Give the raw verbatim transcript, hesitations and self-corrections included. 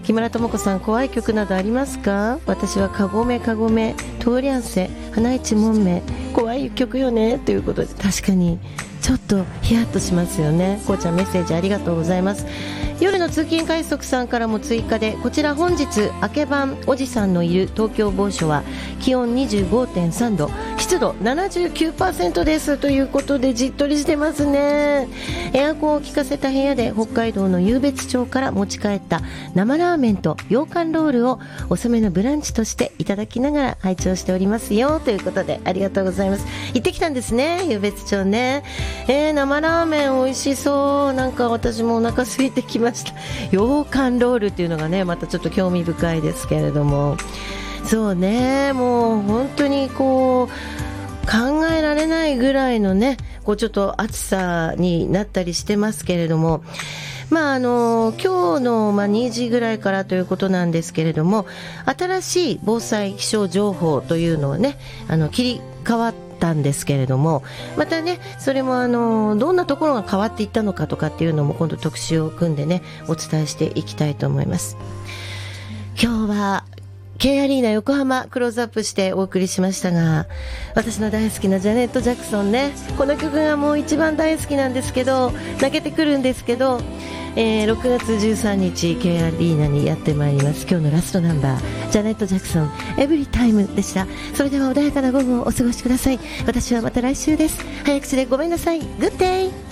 木村智子さん、怖い曲などありますか？私はかごめかごめ、通り合わせ、花一門目、怖い曲よねということで、確かにちょっとヒヤッとしますよね。こうちゃん、メッセージありがとうございます。夜の通勤快速さんからも追加で、こちら本日明け晩おじさんのいる東京某所は気温 にじゅうごてんさんど、湿度 ななじゅうきゅうパーセント ですということで、じっとりしてますね。エアコンを効かせた部屋で北海道の湧別町から持ち帰った生ラーメンと羊羹ロールを遅めのブランチとしていただきながら拝聴しておりますよということで、ありがとうございます。行ってきたんですね、湧別町ね。えー、生ラーメン美味しそう。なんか私もお腹空いてきました。羊羹ロールっていうのがね、またちょっと興味深いですけれども、そうね、もう本当にこう考えられないぐらいのね、こうちょっと暑さになったりしてますけれども、まああの今日のまあにじぐらいからということなんですけれども、新しい防災気象情報というのをね、あの切り替わったんですけれども、またね、それもあのどんなところが変わっていったのかとかっていうのも今度特集を組んでね、お伝えしていきたいと思います。今日はK アリーナ横浜クローズアップしてお送りしましたが、私の大好きなジャネット・ジャクソンね、この曲がもう一番大好きなんですけど、泣けてくるんですけど、えー、ろくがつじゅうさんにち K アリーナにやってまいります。今日のラストナンバー、ジャネット・ジャクソンエブリタイムでした。それでは穏やかな午後をお過ごしください。私はまた来週です。早口でごめんなさい。グッデイ。